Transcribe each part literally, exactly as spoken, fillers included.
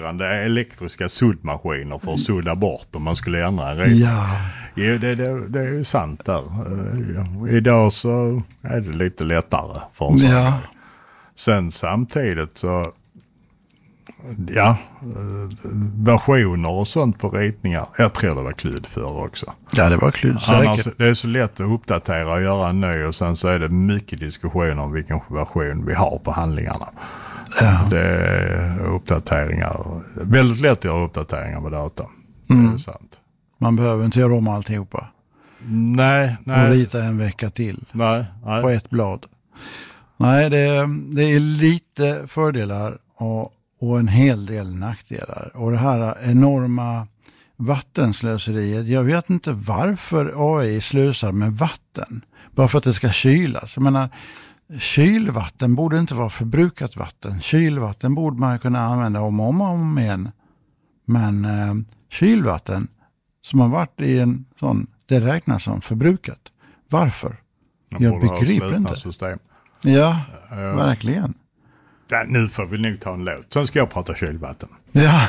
fungerande elektriska suddmaskiner för att sudda bort om man skulle ändra en ritning. Ja. Ja, det, det, det är ju sant där. Uh, idag så är det lite lättare för en sån Ja. grej. Sen samtidigt så ja, uh, versioner och sånt på ritningar. Jag tror det var klud för också. Ja, det var klud Annars, säkert. det är så lätt att uppdatera och göra en ny och sen så är det mycket diskussion om vilken version vi har på handlingarna. Ja. Det är uppdateringar. Väldigt lätt att göra uppdateringar med data. Mm. Det är sant. Man behöver inte göra om alltihopa. Nej, nej. Och rita en vecka till. Nej, nej. På ett blad. Nej, det, det är lite fördelar och, och en hel del nackdelar. Och det här enorma vattenslöseriet. Jag vet inte varför A I slösar med vatten. Bara för att det ska kylas. Jag menar, kylvatten borde inte vara förbrukat vatten. Kylvatten borde man kunna använda om och om, om igen. Men eh, kylvatten som har varit i en sån, det räknas som förbrukat. Varför? Man Jag borde ha begriper slutna inte. System. Ja, Uh, verkligen. ja, nu får vi nog ta en låt. Sen ska jag prata kylvatten. Ja.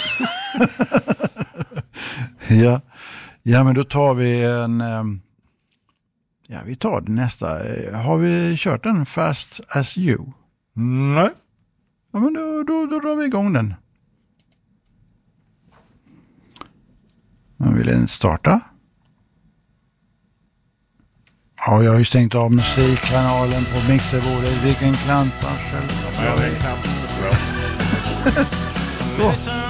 ja. Ja, men då tar vi en... Um, ja, vi tar det nästa. Har vi kört en Fast as you? Mm, nej. Ja, men då, då, då drar vi igång den. Man vill den starta? Ja, jag har ju stängt av musikkanalen på mixerbordet. Vilken klantarsel. Ja, det är knappt. Så,